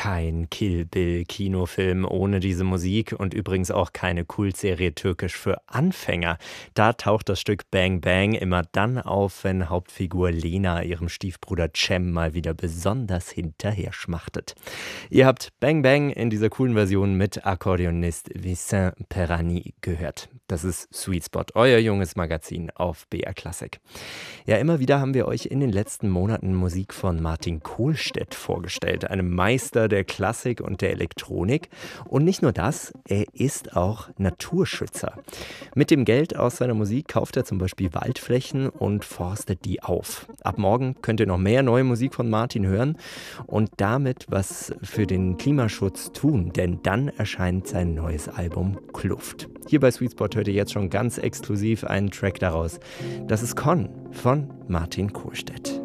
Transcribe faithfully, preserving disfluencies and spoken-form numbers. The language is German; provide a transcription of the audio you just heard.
kein Kill Bill Kinofilm ohne diese Musik und übrigens auch keine Kultserie Türkisch für Anfänger. Da taucht das Stück Bang Bang immer dann auf, wenn Hauptfigur Lena ihrem Stiefbruder Cem mal wieder besonders hinterher schmachtet. Ihr habt Bang Bang in dieser coolen Version mit Akkordeonist Vincent Perani gehört. Das ist Sweet Spot, euer junges Magazin auf B R Classic. Ja, immer wieder haben wir euch in den letzten Monaten Musik von Martin Kohlstedt vorgestellt, einem Meister der Klassik und der Elektronik. Und nicht nur das, er ist auch Naturschützer. Mit dem Geld aus seiner Musik kauft er zum Beispiel Waldflächen und forstet die auf. Ab morgen könnt ihr noch mehr neue Musik von Martin hören und damit was für den Klimaschutz tun, denn dann erscheint sein neues Album Kluft. Hier bei Sweet Spot hört ihr jetzt schon ganz exklusiv einen Track daraus. Das ist Con von Martin Kohlstedt.